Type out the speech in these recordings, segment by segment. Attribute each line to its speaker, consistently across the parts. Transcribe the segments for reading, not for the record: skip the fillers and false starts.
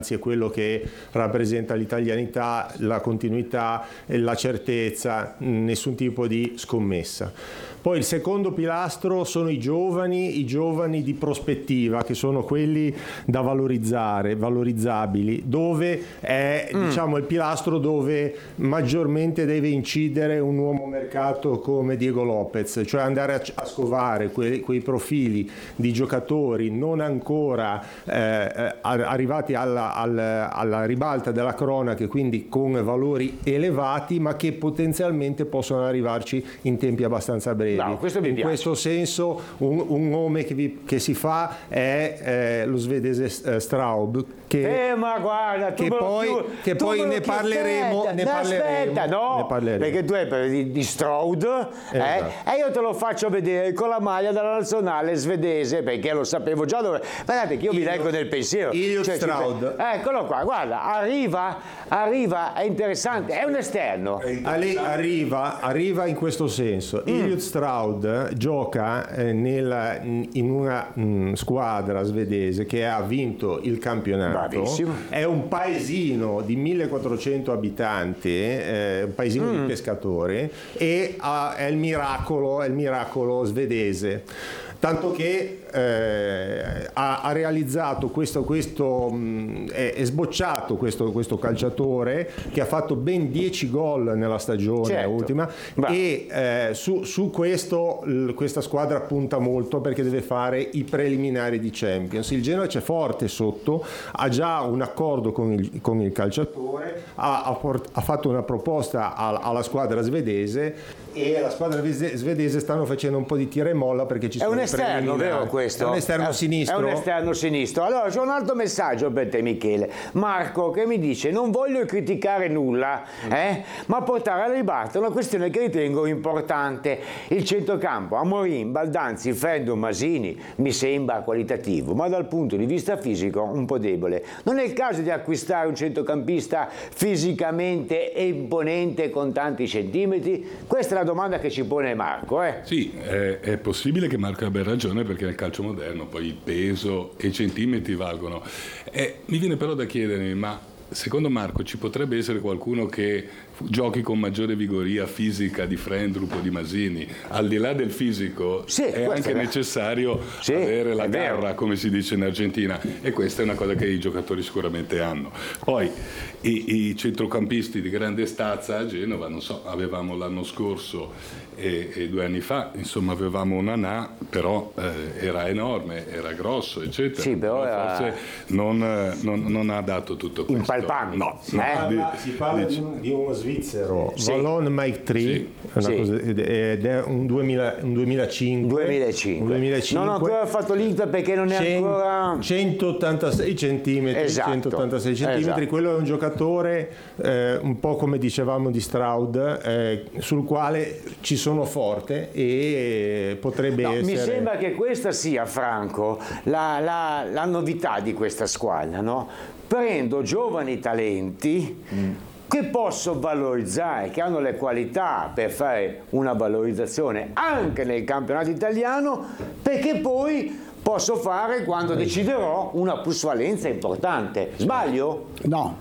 Speaker 1: è quello che rappresenta l'italianità, la continuità, la certezza, nessun tipo di scommessa. Poi il secondo pilastro sono i giovani di prospettiva, che sono quelli da valorizzare, valorizzabili, dove è diciamo il pilastro dove maggiormente deve incidere un uomo mercato come Diego Lopez, cioè andare a scovare quei profili di giocatori non ancora arrivati alla ribalta della cronaca, quindi con valori elevati, ma che potenzialmente possono arrivarci in tempi abbastanza brevi.
Speaker 2: No, questo mi piace.
Speaker 1: In questo senso un nome che si fa è lo svedese Straub,
Speaker 2: ma guarda,
Speaker 1: che poi ne parleremo.
Speaker 2: Aspetta, no, perché tu hai di Stroud, e io te lo faccio vedere con la maglia della nazionale svedese, perché lo sapevo già. Guardate che io vi leggo nel pensiero.
Speaker 1: Stroud.
Speaker 2: Eccolo qua, guarda, arriva, è interessante, è un esterno.
Speaker 1: Arriva in questo senso. Elliot Stroud gioca in una squadra svedese che ha vinto il campionato.
Speaker 2: Bravissimo.
Speaker 1: È un paesino di 1400 abitanti, un paesino di pescatori, e è il miracolo svedese. Tanto che ha realizzato è sbocciato questo calciatore che ha fatto ben 10 gol nella stagione ultima. E su questo questa squadra punta molto, perché deve fare i preliminari di Champions. Il Genoa c'è forte sotto, ha già un accordo con il calciatore, ha fatto una proposta alla squadra svedese, e la squadra svedese stanno facendo un po' di tira e molla, perché ci sono
Speaker 2: un esterno, vero questo?
Speaker 1: È un esterno sinistro.
Speaker 2: È un esterno sinistro. Allora c'è un altro messaggio per te, Michele. Marco, che mi dice: non voglio criticare nulla, ma portare alla ribalta una questione che ritengo importante. Il centrocampo, Amorim, Baldanzi, Freddo, Masini mi sembra qualitativo, ma dal punto di vista fisico un po' debole. Non è il caso di acquistare un centrocampista fisicamente imponente con tanti centimetri? Questa è la domanda che ci pone Marco.
Speaker 3: Sì, è possibile che Marco abbia ragione, perché nel calcio moderno poi il peso e i centimetri valgono. Mi viene però da chiedermi, ma secondo Marco ci potrebbe essere qualcuno che giochi con maggiore vigoria fisica di Frendrup o di Masini? Al di là del fisico è anche necessario avere la garra, come si dice in Argentina, e questa è una cosa che i giocatori sicuramente hanno. Poi i centrocampisti di grande stazza a Genova, non so, avevamo l'anno scorso e 2 anni fa, insomma, avevamo un Anà, però era enorme, era grosso, eccetera.
Speaker 2: Sì, però
Speaker 3: forse non ha dato tutto questo.
Speaker 2: Impalpante.
Speaker 3: No.
Speaker 1: Si parla di uno svizzero, Valon Mike Tree, ed è un 2005.
Speaker 2: Non ho ancora fatto l'Inter perché non è ancora
Speaker 1: 186 centimetri.
Speaker 2: Esatto.
Speaker 1: Quello è un giocatore un po' come dicevamo di Stroud, sul quale ci sono forte, e potrebbe essere.
Speaker 2: Mi sembra che questa sia, Franco, la novità di questa squadra, no? Prendo giovani talenti che posso valorizzare, che hanno le qualità per fare una valorizzazione anche nel campionato italiano, perché poi posso fare, quando deciderò, una plusvalenza importante. Sbaglio?
Speaker 4: No.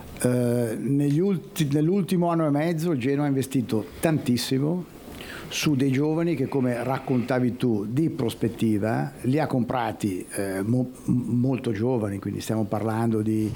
Speaker 4: Nell'ultimo anno e mezzo il Genoa ha investito tantissimo su dei giovani che, come raccontavi tu, di prospettiva, li ha comprati molto giovani, quindi stiamo parlando di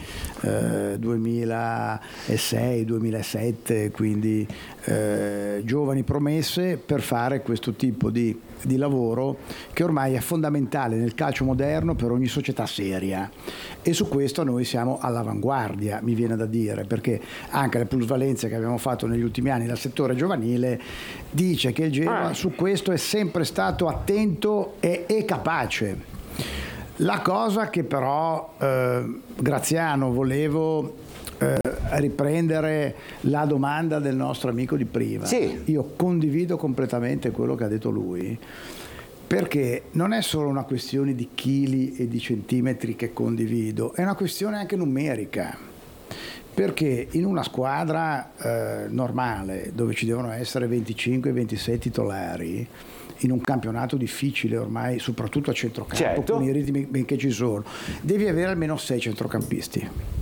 Speaker 4: 2006-2007, quindi giovani promesse, per fare questo tipo di lavoro che ormai è fondamentale nel calcio moderno per ogni società seria, e su questo noi siamo all'avanguardia, mi viene da dire, perché anche le plusvalenze che abbiamo fatto negli ultimi anni dal settore giovanile dice che il Genoa su questo è sempre stato attento e capace. La cosa che però Graziano, volevo riprendere la domanda del nostro amico di prima. Io condivido completamente quello che ha detto lui, perché non è solo una questione di chili e di centimetri che condivido, è una questione anche numerica, perché in una squadra normale, dove ci devono essere 25-26 titolari, in un campionato difficile ormai, soprattutto a centrocampo,
Speaker 2: Certo.
Speaker 4: con i ritmi che ci sono, devi avere almeno 6 centrocampisti.